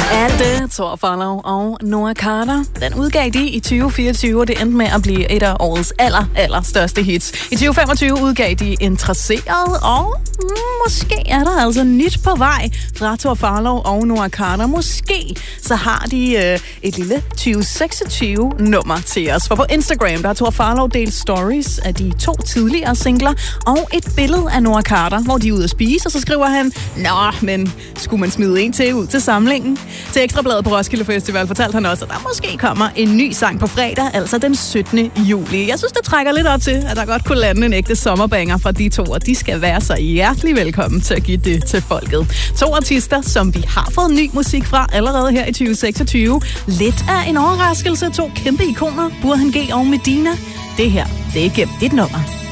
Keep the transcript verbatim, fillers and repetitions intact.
Alt det, Thor Farlov og Noah Carter, den udgav de i tyve fireogtyve, og det endte med at blive et af årets aller, aller største hits. I tyve femogtyve udgav de Interesseret, og mm, måske er der altså nyt på vej fra Thor Farlov og Noah Carter. Måske så har de øh, et lille tyve seksogtyve-nummer til os. For på Instagram, der har Thor Farlov delt stories af de to tidligere singler, og et billede af Noah Carter, hvor de er ude at spise, og så skriver han, nå, men skulle man smide en til ud til samlingen? Til Ekstrabladet på Roskilde Festival fortalte han også, at der måske kommer en ny sang på fredag, altså den syttende juli. Jeg synes, det trækker lidt op til, at der godt kunne lande en ægte sommerbanger fra de to, og de skal være så hjertelig velkommen til at give det til folket. To artister, som vi har fået ny musik fra allerede her i tyve seksogtyve. Lidt af en overraskelse. To kæmpe ikoner, Burhan G og Medina. Det her, det er gennem dit nummer.